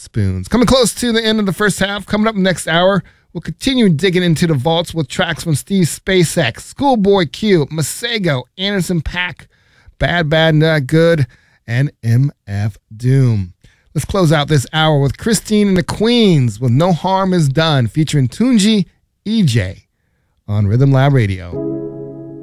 Spoons. Coming close to the end of the first half. Coming up next hour, we'll continue digging into the vaults with tracks from Steve Spacek, Schoolboy Q, Masego, Anderson .Paak, Bad Bad Not Good, and MF Doom. Let's close out this hour with Christine and the Queens with No Harm Is Done, featuring Tunji EJ on Rhythm Lab Radio.